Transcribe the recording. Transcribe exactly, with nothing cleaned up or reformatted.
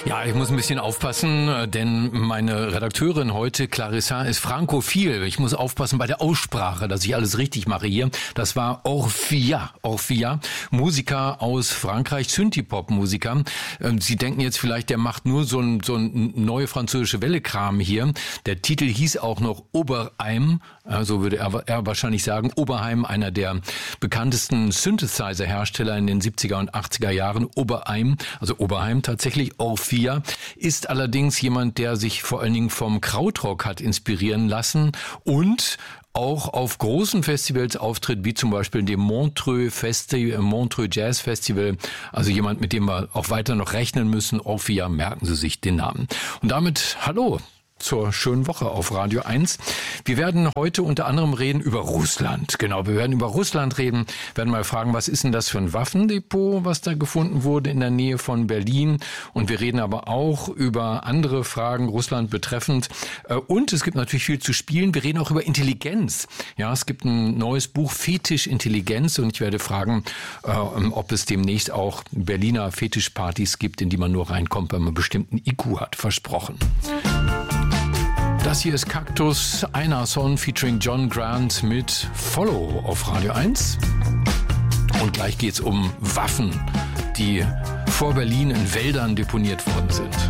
Ja, ich muss ein bisschen aufpassen, denn meine Redakteurin heute, Clarissa, ist frankophil. Ich muss aufpassen bei der Aussprache, dass ich alles richtig mache hier. Das war Orphia, Orphia, Musiker aus Frankreich, Synthie-Pop-Musiker. Sie denken jetzt vielleicht, der macht nur so ein, so ein neue französische Welle-Kram hier. Der Titel hieß auch noch Oberheim, so würde er, er wahrscheinlich sagen. Oberheim, einer der bekanntesten Synthesizer-Hersteller in den siebziger und achtziger Jahren. Oberheim, also Oberheim tatsächlich, Orphia. Ist allerdings jemand, der sich vor allen Dingen vom Krautrock hat inspirieren lassen und auch auf großen Festivals auftritt, wie zum Beispiel dem Montreux Festival, Montreux Jazz Festival. Also jemand, mit dem wir auch weiter noch rechnen müssen. Orphia, merken Sie sich den Namen. Und damit hallo zur schönen Woche auf Radio eins. Wir werden heute unter anderem reden über Russland. Genau, wir werden über Russland reden, werden mal fragen, was ist denn das für ein Waffendepot, was da gefunden wurde in der Nähe von Berlin. Und wir reden aber auch über andere Fragen Russland betreffend. Und es gibt natürlich viel zu spielen. Wir reden auch über Intelligenz. Ja, es gibt ein neues Buch, Fetisch Intelligenz. Und ich werde fragen, ob es demnächst auch Berliner Fetischpartys gibt, in die man nur reinkommt, wenn man bestimmten I Q hat. Versprochen. Das hier ist Kaktus, einer Song featuring John Grant mit Follow auf Radio eins. Und gleich geht's um Waffen, die vor Berlin in Wäldern deponiert worden sind.